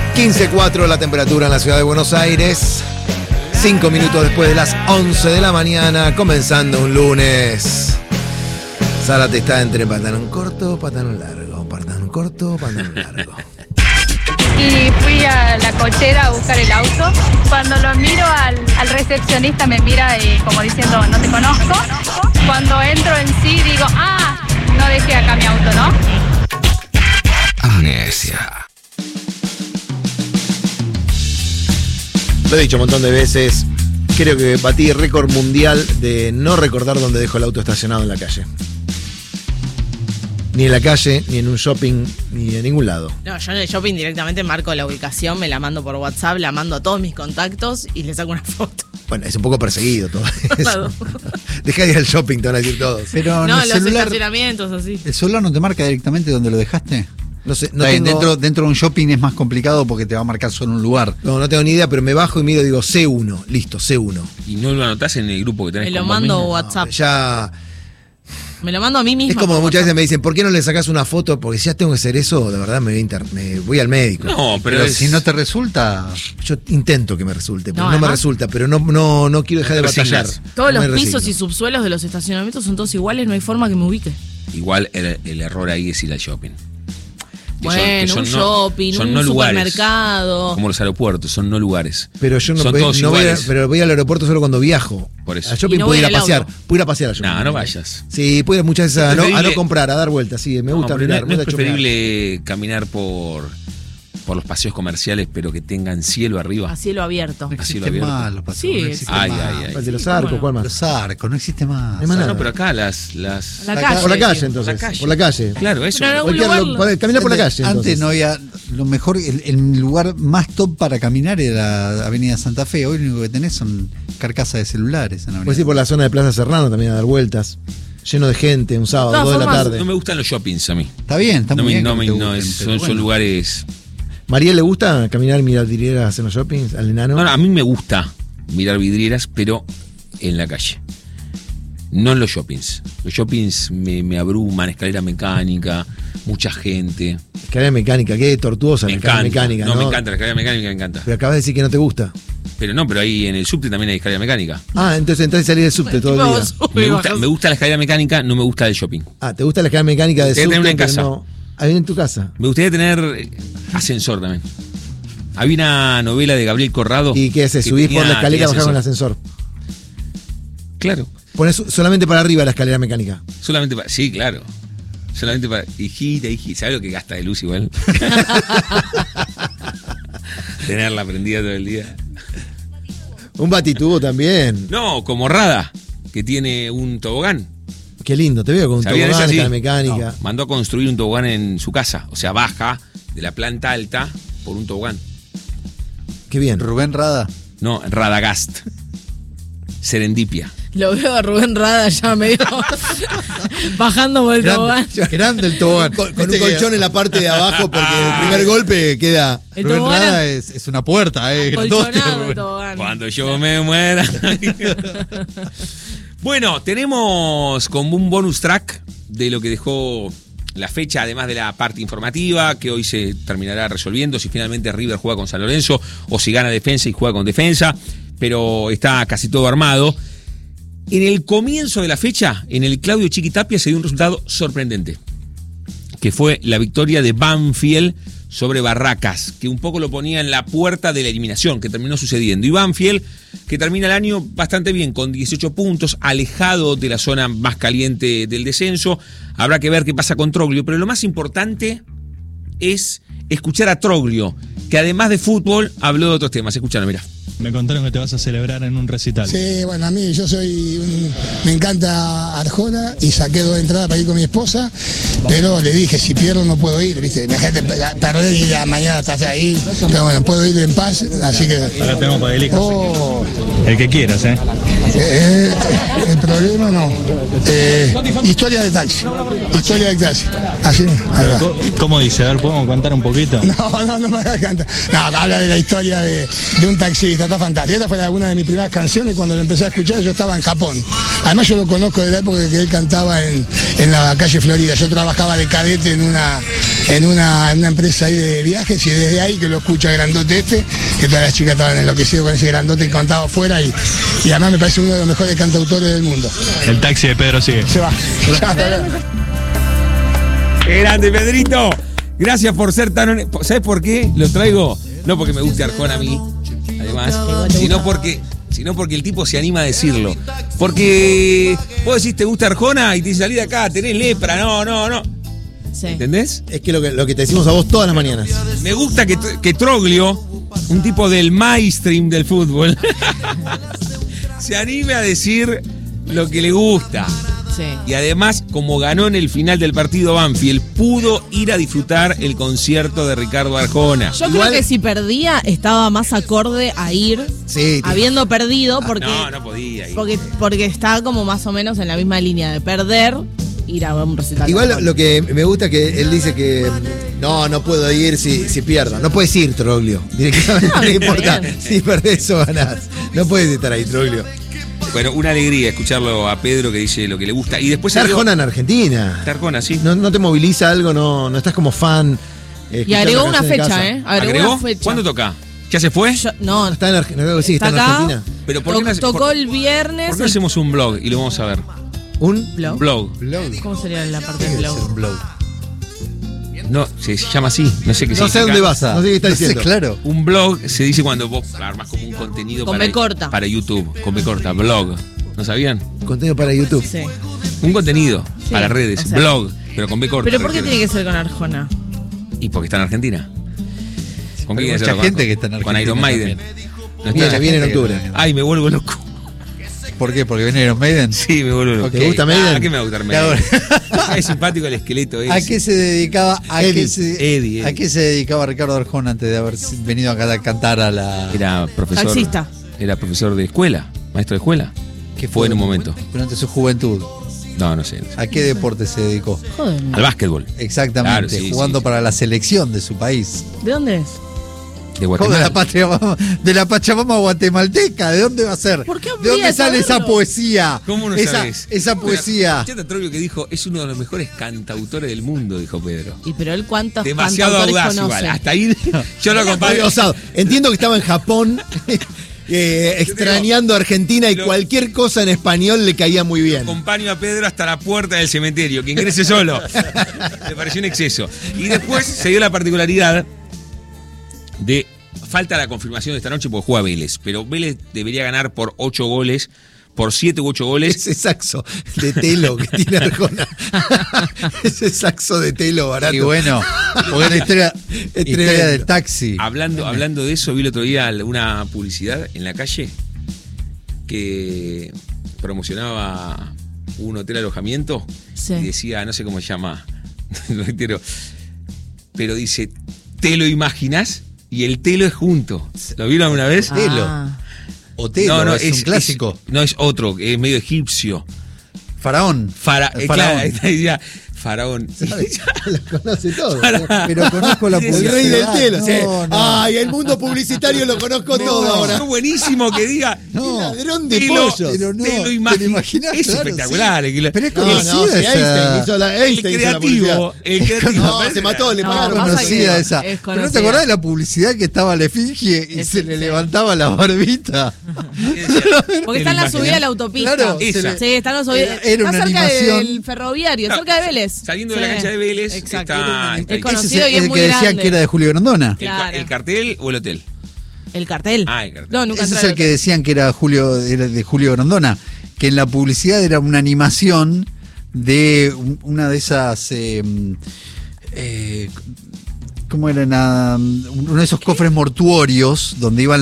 15.4 la temperatura en la ciudad de Buenos Aires. 5 minutos después de las 11 de la mañana, comenzando un lunes. Zárate está entre pantalón corto, pantalón largo, pantalón corto, pantalón largo. Y fui a la cochera a buscar el auto. Cuando lo miro al recepcionista me mira como diciendo, no te conozco. Cuando entro en sí digo, no dejé acá mi auto, ¿no? Amnesia. Lo he dicho un montón de veces, creo que batí récord mundial de no recordar dónde dejo el auto estacionado en la calle. Ni en la calle, ni en un shopping, ni en ningún lado. No, yo en el shopping directamente marco la ubicación, me la mando por WhatsApp, la mando a todos mis contactos y le saco una foto. Bueno, es un poco perseguido todo eso. Deja de ir al shopping, te van a decir todos. Pero no, en los celular, estacionamientos así. ¿el celular no te marca directamente dónde lo dejaste? No sé, no Está bien, tengo, dentro de un shopping es más complicado porque te va a marcar solo un lugar. no tengo ni idea, pero me bajo y miro y digo C1, listo, C1. ¿Y no lo anotás en el grupo que tenés? Me lo con vos mando mismo? WhatsApp. Ya Me lo mando a mí mismo. es como muchas veces me dicen, ¿por qué no le sacás una foto? Porque si ya tengo que hacer eso, de verdad me voy al médico. No, pero Si no te resulta, Yo intento que me resulte, pero No, no me además- resulta, pero no quiero dejar de batallar. Resignas. Todos No me los pisos resigno. y subsuelos de los estacionamientos son todos iguales, no hay forma que me ubique. Igual el error ahí es ir al shopping. Que Bueno, un shopping, son un no lugares. supermercado. Como los aeropuertos, son no lugares. Pero yo Son todos no voy, iguales. pero voy al aeropuerto solo cuando viajo. Por eso. Al shopping Y no puedo ir voy a en el pasear. auto. Puedo ir a pasear al shopping. No vayas. Sí, puedo ir muchas veces a no preferible- comprar, a dar vueltas. Sí, me gusta pero mirar. no me es gusta chusmear. preferible caminar por los paseos comerciales, pero que tengan cielo arriba. A cielo abierto. no Así lo existe abierto. más los paseos, Sí, no existe Ay, más. ay, ay. El de los Sí, arcos, bueno. ¿cuál más? Los arcos, no existe más. No hay más No, nada. pero acá las... La La calle. Por la calle, sí. entonces. La calle. Por la calle. Claro, eso. Pero no- Cualquier lugar- caminar por la calle. Antes entonces. no había lo mejor, el lugar más top para caminar era la Avenida Santa Fe. Hoy lo único que tenés son carcasas de celulares en la Puedes ir avenida. por la zona de Plaza Serrano también a dar vueltas. Lleno de gente, un sábado, De todas 2 de la formas, tarde. No me gustan los shoppings a mí. Está bien, está No muy me- bien. no que me- te no, gusten, es- pero son bueno. lugares... ¿María le gusta caminar y mirar vidrieras en los shoppings al enano? No, a mí me gusta mirar vidrieras, pero en la calle. No en los shoppings. Los shoppings me abruman, escalera mecánica, mucha gente. Escalera mecánica, qué tortuosa la Me escalera encanta. mecánica, No, ¿no? me encanta, la escalera mecánica me encanta. Pero acabas de decir que no te gusta. Pero ahí en el subte también hay escalera mecánica. Entonces entras y salís del subte todo el día. Me gusta la escalera mecánica, no me gusta el shopping. ¿Te gusta la escalera mecánica de Tenés que subte? tener una en pero casa. no? Ahí en tu casa. Me gustaría tener ascensor también. Había una novela de Gabriel Corrado. ¿Y qué haces? que ¿Subís tenía- por la escalera tenía y bajás con el ascensor. ascensor? Claro. Pones solamente para arriba la escalera mecánica. Solamente para. Sí, claro. Solamente para. Y gira. ¿Sabes lo que gasta de luz igual? Tenerla prendida todo el día. Un batitubo también. No, como Rada, que tiene un tobogán. Qué lindo, te veo con un ¿Sabían tobogán, esa? Sí. escalera mecánica. No, mandó a construir un tobogán en su casa. O sea, baja de la planta alta por un tobogán. Qué bien. Rubén Rada. No, Radagast. Serendipia. Lo veo a Rubén Rada ya medio bajando por el tobogán. Grande el tobogán. Con un colchón en la parte de abajo porque el primer golpe queda. El Rubén tobogán Rada es una puerta, colchonado grandote, el tobogán. Cuando yo me muera. Bueno, tenemos como un bonus track de lo que dejó la fecha, además de la parte informativa, que hoy se terminará resolviendo si finalmente River juega con San Lorenzo o si gana Defensa y juega con Defensa, pero está casi todo armado. En el comienzo de la fecha, en el Claudio Chiquitapia se dio un resultado sorprendente, que fue la victoria de Banfield sobre Barracas, que un poco lo ponía en la puerta de la eliminación, que terminó sucediendo. Y Banfield, que termina el año bastante bien, con 18 puntos, alejado de la zona más caliente del descenso. Habrá que ver qué pasa con Troglio, pero lo más importante es escuchar a Troglio, que además de fútbol habló de otros temas. Escuchalo, mirá. Me contaron que te vas a celebrar en un recital. Sí, bueno, a mí me encanta Arjona y saqué 2 entradas para ir con mi esposa, pero le dije, si pierdo no puedo ir, ¿viste? Imagínate perder y ya mañana estás ahí, pero bueno, puedo ir en paz, así que... Acá tenemos para elegir. Oh, El que quieras, ¿eh? el problema no. Historia de taxi, así, ahí va. ¿Cómo dice? A ver, ¿podemos contar un poquito? No me hagas cantar. No, habla de la historia de un taxista. está fantástica. Esta fue una de mis primeras canciones. Cuando lo empecé a escuchar, yo estaba en Japón. Además, yo lo conozco de la época que él cantaba en la calle Florida. Yo trabajaba de cadete en una empresa ahí de viajes, y desde ahí que lo escucha grandote que todas las chicas estaban enloquecidas con ese grandote que cantaba afuera, y además me parece uno de los mejores cantautores del mundo. El taxi de Pedro sigue. Se va. ¡Qué grande, Pedrito! Gracias por ser tan honesto. ¿Sabes por qué lo traigo? No porque me guste Arjona a mí, además, sino porque el tipo se anima a decirlo. Porque vos decís, ¿te gusta Arjona? Y te dice, salí de acá, tenés lepra. No. Sí. ¿Entendés? Es que lo que te decimos a vos todas las mañanas. Me gusta que Troglio, un tipo del mainstream del fútbol, se anime a decir lo que le gusta. Sí. Y además, como ganó en el final del partido Banfield, pudo ir a disfrutar el concierto de Ricardo Arjona. Yo creo que si perdía, estaba más acorde a ir, Sí, habiendo perdido, porque, No podía ir. porque está como más o menos en la misma línea de perder, ir a un recital. Igual lo que me gusta es que él dice que no puedo ir si pierdo. No puedes ir, Troglio. Directamente no importa bien. si perdés o ganás. No puedes estar ahí, Troglio. Bueno, una alegría escucharlo a Pedro que dice lo que le gusta. Y después Está Arjona en Argentina. Está Arjona, sí. ¿No te moviliza algo? ¿No estás como fan? Y agregó una fecha, ¿eh? ¿Agregó? Una fecha. ¿Cuándo toca? ¿Ya se fue? No, Está en Argentina. Sí, está en acá. Argentina. Pero ¿por qué no, tocó el viernes. ¿por qué no hacemos un blog y lo vamos a ver? ¿Un ¿Blog? Blog. blog? ¿Cómo sería la parte ¿Qué del es blog? un blog? No, se llama así. No sé qué No sé significa. dónde vas. No sé qué estás diciendo. claro. Un blog se dice cuando vos armás como un contenido Con B corta. para YouTube. Con B corta. Blog. ¿No sabían? Contenido para YouTube. Sí. Un contenido Sí, para redes. o sea. Blog. Pero con B corta. ¿Pero por qué refiero. tiene que ser con Arjona? Y porque está en Argentina. ¿Con Hay quién mucha hacer gente que está en Con Argentina Iron Maiden. también. ¿No está? Viene en octubre. Ay, me vuelvo loco. ¿Por qué? ¿Porque viene Iron Maiden? Sí, me vuelvo loco. Ok. ¿Te gusta Maiden? ¿A qué me va a gustar Maiden? Es simpático el esqueleto ese. ¿A qué se dedicaba? Eddie. ¿A qué se dedicaba Ricardo Arjona antes de haber venido acá a cantar a la... Era profesor. Taxista. Era profesor de escuela. Maestro de escuela. ¿Qué Fue en un momento. Durante su juventud. No sé. ¿A qué deporte se dedicó? Joder. Al básquetbol. Exactamente, Claro, sí, jugando sí. para la selección de su país. ¿De dónde es? De Joder, Guatemala. de la Pachamama guatemalteca, ¿de dónde va a ser? ¿Por qué ¿De dónde habría sale esa saberlo? poesía? ¿Cómo no esa, sabes? esa poesía. Escuchate a Troglio que dijo, es uno de los mejores cantautores del mundo, dijo Pedro. Y pero él cuántos Demasiado cantautores audaz conoce. igual. Hasta ahí yo lo Muy acompaño. osado. Entiendo que estaba en Japón extrañando a Argentina y Lo- cualquier cosa en español le caía muy bien. Acompaño a Pedro hasta la puerta del cementerio, que ingrese solo. Me pareció un exceso. Y después se dio la particularidad de... Falta la confirmación de esta noche porque juega Vélez, pero Vélez debería ganar por 8 goles, por 7 u 8 goles. Ese saxo de telo que tiene Arjona. Ese saxo de telo barato. Y bueno, porque la historia tremendo. del taxi. Hablando de eso, vi el otro día una publicidad en la calle que promocionaba un hotel alojamiento Sí. y decía, no sé cómo se llama, lo entero, pero dice, ¿te lo imaginas? Y el telo es junto. ¿Lo vieron alguna vez? Telo. Ah. Otelo, es un clásico. no, es otro, es medio egipcio. Faraón. El Claro, faraón. ahí decía, faraón. Lo conoce todo. Pero conozco la El publicidad. rey del telo. No, sí. no. Ay, el mundo publicitario lo conozco todo ahora. Es buenísimo que diga. No, ladrón de Te lo- pollos. pero no, te lo ¿te lo imaginas. imaginás? Es Claro, espectacular. sí. El- Pero es No, conocida no, sí, esa. Einstein hizo la, el Einstein hizo la creativo. El creativo. No, se mató, le No, pagaron. pasa Conocida que esa. es Pero ¿no te conocida. acordás de la publicidad que estaba la efigie y Es- se le sí. levantaba la barbita? Porque está en la subida a la autopista. Claro, Esa. Sí, está en la subida. Era una Está cerca animación. del ferroviario, Claro, cerca de Vélez. saliendo de la Sí. cancha de Vélez, Exacto. está Es ahí. conocido Ese y es el muy que decían grande. que era de Julio Grondona. Claro. El cartel o el hotel. El cartel. Ah, el cartel. No, nunca Ese entré es el al que hotel. decían que era era de Julio Grondona, que en la publicidad era una animación de una de esas ¿cómo eran? Uno de esos cofres mortuorios donde iban